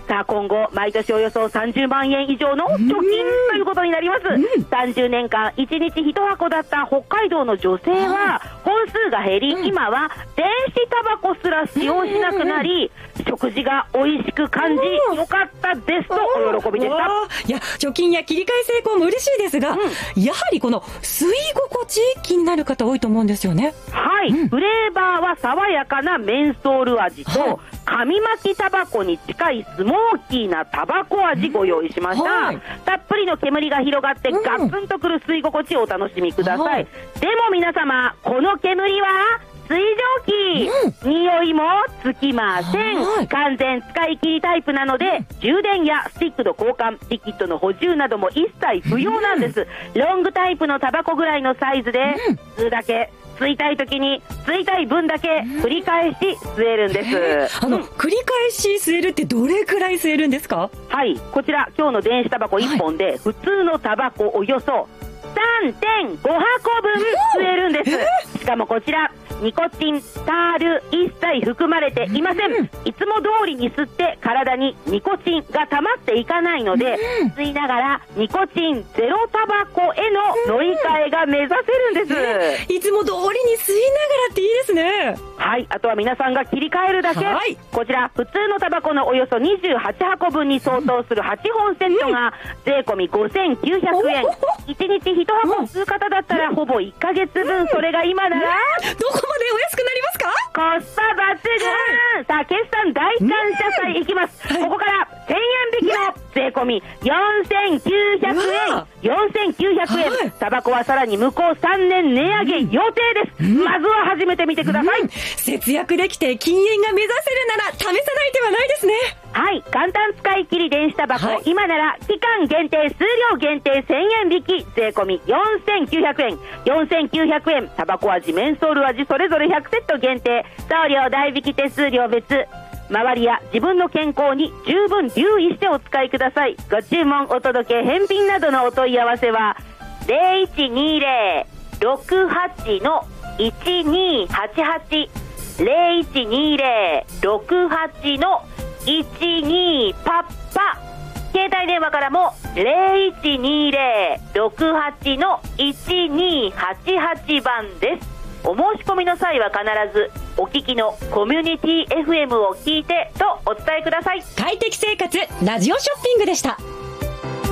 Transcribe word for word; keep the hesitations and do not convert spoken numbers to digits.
さあ今後毎年およそさんじゅうまんえん以上の貯金ということになります、うん、さんじゅうねんかんいちにちいち箱だった北海道の女性は本数が減り、うん、今は電子タバコすら使用しなくなり、うん、食事が美味しく感じ、うん、よかったですとお喜びでした。 いや貯金や切り替え成功も嬉しいですが、うん、やはりこの吸い心地気になる方多いと思うんですよね。 はい、うん、フレーバーは爽やかなメンソール味と、はい、紙巻きタバコに近いスモーキーなタバコ味ご用意しました、うんはい、たっぷりの煙が広がってガツンとくる吸い心地をお楽しみください、はい、でも皆様この煙は水蒸気、うん、匂いもつきません、はい、完全使い切りタイプなので、うん、充電やスティックの交換、リキッドの補充なども一切不要なんです、うん、ロングタイプのタバコぐらいのサイズで、うん、吸うだけ吸いたい時に吸いたい分だけ繰り返し吸えるんです、 えー、あの、うん、繰り返し吸えるってどれくらい吸えるんですか？ はい、こちら今日の電子タバコいっぽんで、はい、普通のタバコおよそ さんてんごはこぶん吸えるんです、えー、しかもこちらニコチン、タール一切含まれていません、うん、いつも通りに吸って体にニコチンが溜まっていかないので、うん、吸いながらニコチンゼロタバコへの乗り換えが目指せるんです、 えー、いつも通りに吸いながらっていいですね。 はい、あとは皆さんが切り替えるだけ、はい、こちら普通のタバコのおよそにじゅうはちはこぶんに相当するはちほんセットが税込みごせんきゅうひゃくえん、いちにちいち箱吸う方だったらほぼいっかげつぶん、それが今ならどこまでお安くなりますか？ コスパ抜群、さあ決算大感謝祭いきます、ここからせんえん引きの税込みよんせんきゅうひゃくえん、よんせんきゅうひゃくえん、はい、タバコはさらに向こうさんねん値上げ予定です、うん、まずは始めてみてください、うん、 節約できて禁煙が目指せるなら試さない手はないですね。 はい、簡単使い切り電子タバコ、はい、今なら期間限定数量限定せんえん引き税込みよんせんきゅうひゃくえん、よんせんきゅうひゃくえん、タバコ味メンソール味それぞれひゃくセット限定、送料代引き手数料別、周りや自分の健康に十分留意してお使いください。ご注文お届け返品などのお問い合わせは ゼロいちにゼロ ろくはち のいちにはちはち ゼロいちにゼロ ろくはち のいちにパッパ、携帯電話からもゼロいちにゼロ ろくはち のいちにはちはちばんです。お申し込みの際は必ずお聞きのコミュニティ エフエム を聞いてとお伝えください。 快適生活ラジオショッピングでした。